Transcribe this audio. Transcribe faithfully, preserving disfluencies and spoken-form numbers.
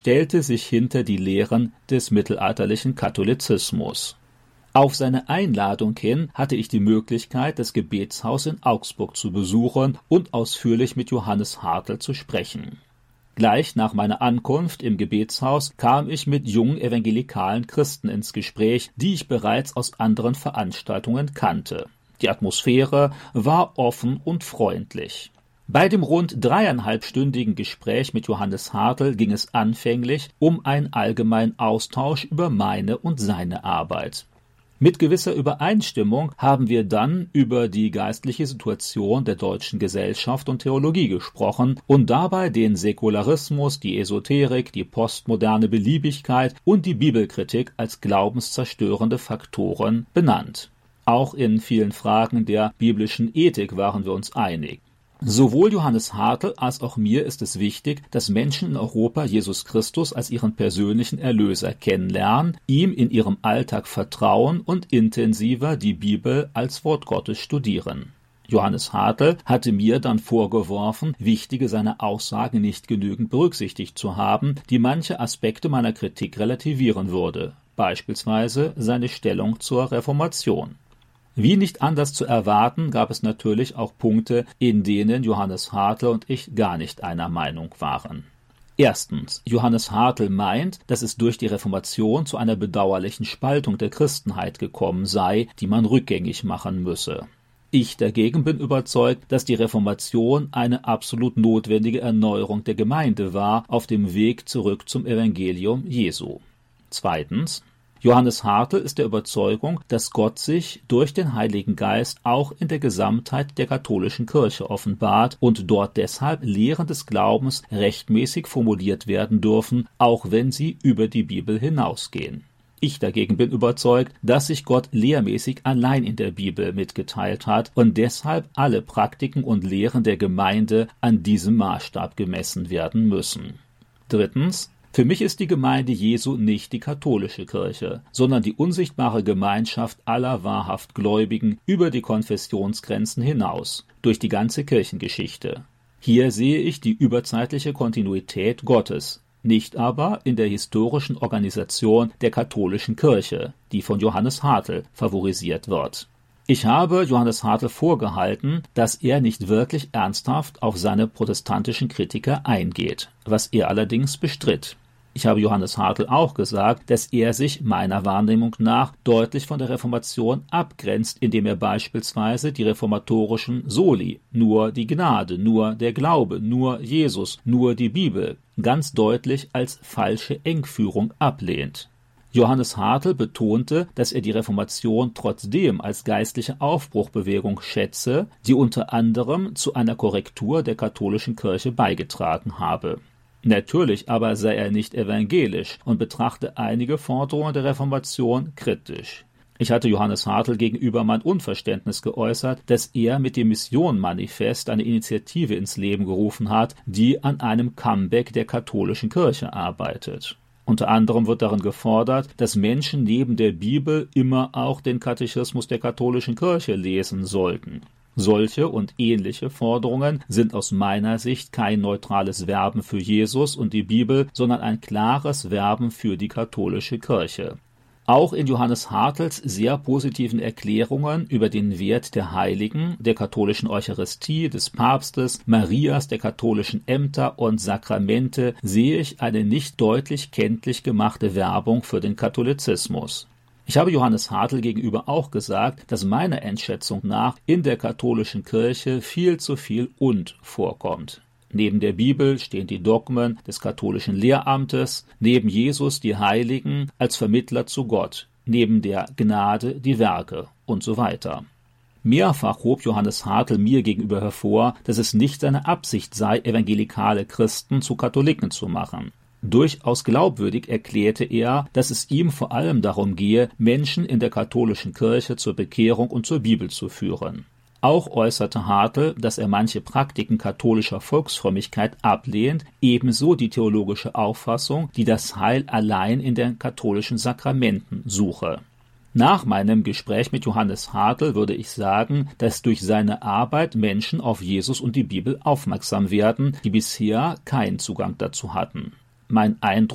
stellte sich hinter die Lehren des mittelalterlichen Katholizismus. Auf seine Einladung hin hatte ich die Möglichkeit, das Gebetshaus in Augsburg zu besuchen und ausführlich mit Johannes Hartl zu sprechen. Gleich nach meiner Ankunft im Gebetshaus kam ich mit jungen evangelikalen Christen ins Gespräch, die ich bereits aus anderen Veranstaltungen kannte. Die Atmosphäre war offen und freundlich. Bei dem rund dreieinhalbstündigen Gespräch mit Johannes Hartl ging es anfänglich um einen allgemeinen Austausch über meine und seine Arbeit. Mit gewisser Übereinstimmung haben wir dann über die geistliche Situation der deutschen Gesellschaft und Theologie gesprochen und dabei den Säkularismus, die Esoterik, die postmoderne Beliebigkeit und die Bibelkritik als glaubenszerstörende Faktoren benannt. Auch in vielen Fragen der biblischen Ethik waren wir uns einig. Sowohl Johannes Hartl als auch mir ist es wichtig, dass Menschen in Europa Jesus Christus als ihren persönlichen Erlöser kennenlernen, ihm in ihrem Alltag vertrauen und intensiver die Bibel als Wort Gottes studieren. Johannes Hartl hatte mir dann vorgeworfen, wichtige seiner Aussagen nicht genügend berücksichtigt zu haben, die manche Aspekte meiner Kritik relativieren würde, beispielsweise seine Stellung zur Reformation. Wie nicht anders zu erwarten, gab es natürlich auch Punkte, in denen Johannes Hartl und ich gar nicht einer Meinung waren. Erstens, Johannes Hartl meint, dass es durch die Reformation zu einer bedauerlichen Spaltung der Christenheit gekommen sei, die man rückgängig machen müsse. Ich dagegen bin überzeugt, dass die Reformation eine absolut notwendige Erneuerung der Gemeinde war, auf dem Weg zurück zum Evangelium Jesu. Zweitens, Johannes Hartl ist der Überzeugung, dass Gott sich durch den Heiligen Geist auch in der Gesamtheit der katholischen Kirche offenbart und dort deshalb Lehren des Glaubens rechtmäßig formuliert werden dürfen, auch wenn sie über die Bibel hinausgehen. Ich dagegen bin überzeugt, dass sich Gott lehrmäßig allein in der Bibel mitgeteilt hat und deshalb alle Praktiken und Lehren der Gemeinde an diesem Maßstab gemessen werden müssen. Drittens, für mich ist die Gemeinde Jesu nicht die katholische Kirche, sondern die unsichtbare Gemeinschaft aller wahrhaft Gläubigen über die Konfessionsgrenzen hinaus, durch die ganze Kirchengeschichte. Hier sehe ich die überzeitliche Kontinuität Gottes, nicht aber in der historischen Organisation der katholischen Kirche, die von Johannes Hartl favorisiert wird. Ich habe Johannes Hartl vorgehalten, dass er nicht wirklich ernsthaft auf seine protestantischen Kritiker eingeht, was er allerdings bestritt. Ich habe Johannes Hartl auch gesagt, dass er sich meiner Wahrnehmung nach deutlich von der Reformation abgrenzt, indem er beispielsweise die reformatorischen Soli, nur die Gnade, nur der Glaube, nur Jesus, nur die Bibel, ganz deutlich als falsche Engführung ablehnt. Johannes Hartl betonte, dass er die Reformation trotzdem als geistliche Aufbruchbewegung schätze, die unter anderem zu einer Korrektur der katholischen Kirche beigetragen habe. Natürlich aber sei er nicht evangelisch und betrachte einige Forderungen der Reformation kritisch. Ich hatte Johannes Hartl gegenüber mein Unverständnis geäußert, dass er mit dem Mission-Manifest eine Initiative ins Leben gerufen hat, die an einem Comeback der katholischen Kirche arbeitet. Unter anderem wird darin gefordert, dass Menschen neben der Bibel immer auch den Katechismus der katholischen Kirche lesen sollten. Solche und ähnliche Forderungen sind aus meiner Sicht kein neutrales Werben für Jesus und die Bibel, sondern ein klares Werben für die katholische Kirche. Auch in Johannes Hartls sehr positiven Erklärungen über den Wert der Heiligen, der katholischen Eucharistie, des Papstes, Marias, der katholischen Ämter und Sakramente sehe ich eine nicht deutlich kenntlich gemachte Werbung für den Katholizismus. Ich habe Johannes Hartl gegenüber auch gesagt, dass meiner Einschätzung nach in der katholischen Kirche viel zu viel „und“ vorkommt. Neben der Bibel stehen die Dogmen des katholischen Lehramtes, neben Jesus die Heiligen als Vermittler zu Gott, neben der Gnade die Werke und so weiter. Mehrfach hob Johannes Hartl mir gegenüber hervor, dass es nicht seine Absicht sei, evangelikale Christen zu Katholiken zu machen. Durchaus glaubwürdig erklärte er, dass es ihm vor allem darum gehe, Menschen in der katholischen Kirche zur Bekehrung und zur Bibel zu führen. Auch äußerte Hartl, dass er manche Praktiken katholischer Volksfrömmigkeit ablehnt, ebenso die theologische Auffassung, die das Heil allein in den katholischen Sakramenten suche. Nach meinem Gespräch mit Johannes Hartl würde ich sagen, dass durch seine Arbeit Menschen auf Jesus und die Bibel aufmerksam werden, die bisher keinen Zugang dazu hatten. Mein Eindruck